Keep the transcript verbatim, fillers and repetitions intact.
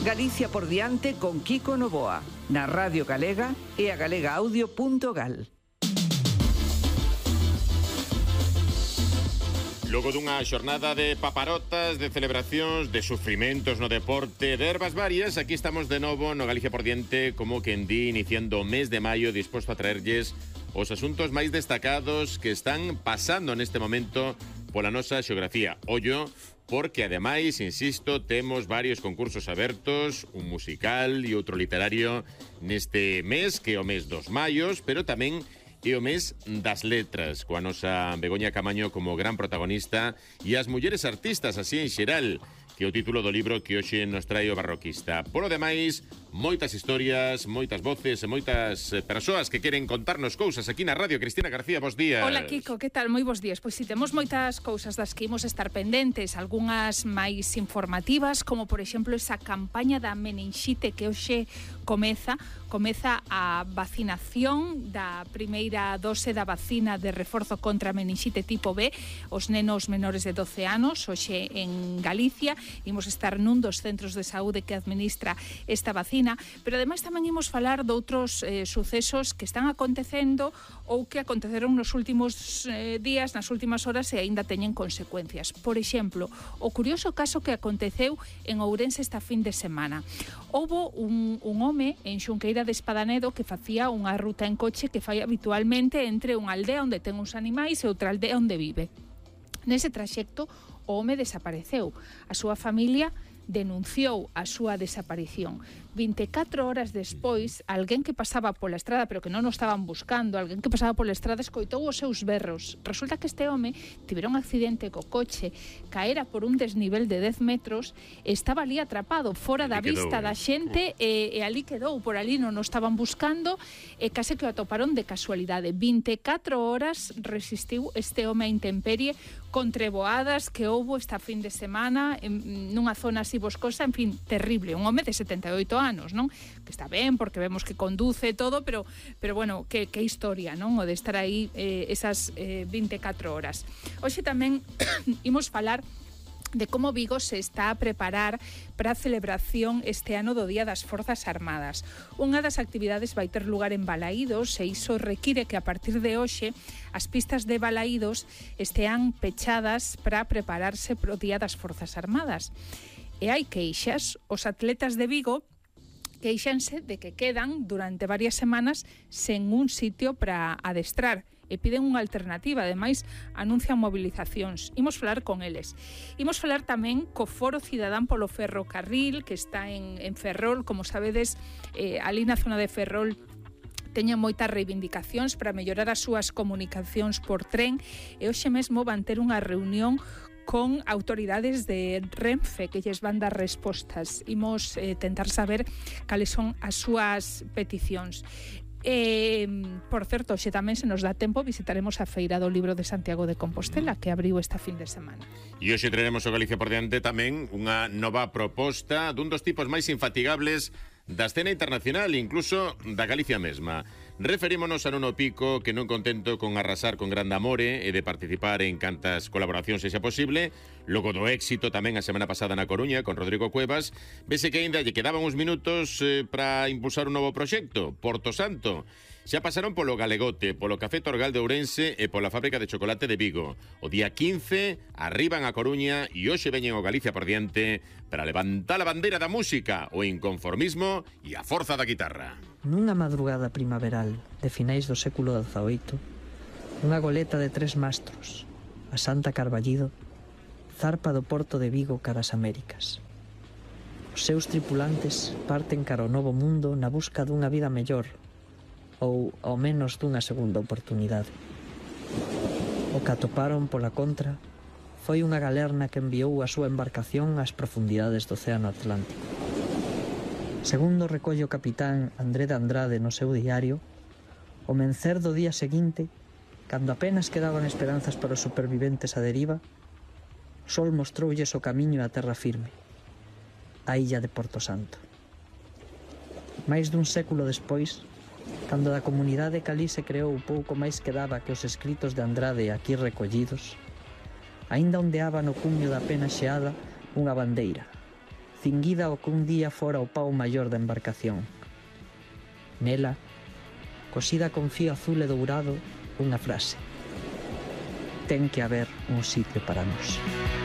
Galicia por diante con Kiko Novoa, na Radio Galega e a galegaaudio punto gal. Logo dunha xornada de paparotas, de celebracións, de sufrimentos no deporte, de ervas varias, aquí estamos de novo no Galicia por diante, como quen di, iniciando o mes de maio, disposto a traerlles os asuntos máis destacados que están pasando neste momento pola nosa xeografía. Ollo, porque ademais, insisto, temos varios concursos abertos, un musical e outro literario neste mes, que é o mes dos maios, pero tamén é o mes das letras, coa nosa Begoña Camaño como gran protagonista e as mulleres artistas, así en xeral, que é o título do libro que hoxe nos trae o Barroquista. Polo demais, moitas historias, moitas voces e moitas persoas que queren contarnos cousas aquí na radio. Cristina García, bos días. Hola, Kiko, que tal? Moi bos días. Pois si temos moitas cousas das que imos estar pendentes, algunhas máis informativas, como por exemplo esa campaña da meningite que hoxe comeza, comeza a vacinación da primeira dose da vacina de reforzo contra a meningite tipo B, os nenos menores de doce anos, hoxe en Galicia. Imos estar nun dos centros de saúde que administra esta vacina, pero ademais tamén imos falar de outros eh, sucesos que están acontecendo ou que aconteceron nos últimos eh, días, nas últimas horas e aínda teñen consecuencias. Por exemplo, o curioso caso que aconteceu en Ourense esta fin de semana. Houbo un, un home en Xunqueira de Espadanedo que facía unha ruta en coche que fai habitualmente entre unha aldea onde ten uns animais e outra aldea onde vive. Nese traxecto, o home desapareceu. A súa familia denunciou a súa desaparición. vinte e catro horas despois, alguén que pasaba pola estrada, pero que non o estaban buscando, alguén que pasaba pola estrada escoitou os seus berros. Resulta que este home tivera un accidente co coche, caera por un desnivel de dez metros, estaba ali atrapado, fora da vista da xente, e, e ali quedou, por ali non o estaban buscando, e case que o atoparon de casualidade. vinte e catro horas resistiu este home a intemperie, con treboadas que houbo esta fin de semana, en, nunha zona así boscosa, en fin, terrible. Un home de setenta e oito anos, non? Que está ben, porque vemos que conduce todo, pero pero bueno, que, que historia, non? O de estar aí eh, esas eh, vinte e catro horas. Hoxe tamén imos falar de como Vigo se está a preparar para a celebración este ano do Día das Forzas Armadas. Unha das actividades vai ter lugar en Balaídos e iso require que a partir de hoxe as pistas de Balaídos estean pechadas para prepararse para o Día das Forzas Armadas. E hai queixas, os atletas de Vigo queixanse de que quedan durante varias semanas sen un sitio para adestrar e piden unha alternativa, ademais anuncian movilizacións. Imos falar con eles. Imos falar tamén co Foro Cidadán polo Ferrocarril, que está en, en Ferrol, como sabedes, eh, ali na zona de Ferrol teñen moitas reivindicacións para mellorar as súas comunicacións por tren e hoxe mesmo van ter unha reunión con autoridades de Renfe que lles van dar respostas. Imos eh, tentar saber cales son as súas peticións. Eh, por certo, xe tamén se nos dá tempo visitaremos a Feira do Libro de Santiago de Compostela, que abriu esta fin de semana. E hoxe traeremos o Galicia por diante tamén unha nova proposta dun dos tipos máis infatigables da escena internacional, incluso da Galicia mesma. Referímonos a Nuno Pico, que non contento con arrasar con grande amore e de participar en cantas colaboracións sexa posible, logo do éxito tamén a semana pasada na Coruña con Rodrigo Cuevas, vese que aínda lle quedaban uns minutos eh, para impulsar un novo proxecto, Porto Santo. Xa pasaron polo Galegote, polo Café Torgal de Ourense e pola Fábrica de Chocolate de Vigo. O día quince arriban a Coruña e hoxe veñen o Galicia por diante para levantar a bandeira da música, o inconformismo e a forza da guitarra. Nunha madrugada primaveral de finais do século dezaoito, unha goleta de tres mastros, a Santa Carballido, zarpa do porto de Vigo cara as Américas. Os seus tripulantes parten cara ao novo mundo na busca dunha vida mellor, ou ao menos dunha segunda oportunidade. O que atoparon pola contra foi unha galerna que enviou a súa embarcación ás profundidades do Océano Atlántico. Segundo recolle o capitán André de Andrade no seu diario, o mencer do día seguinte, cando apenas quedaban esperanzas para os superviventes a deriva, o sol mostroulles o camiño á terra firme, a illa de Porto Santo. Mais dun século despois, cando da comunidade calí se creou pouco máis que daba que os escritos de Andrade aquí recollidos, aínda ondeaba no cumio da pena xeada unha bandeira, cinguida o que un día fora o pau maior da embarcación. Nela, cosida con fío azul e dourado, unha frase: ten que haber un sitio para nós.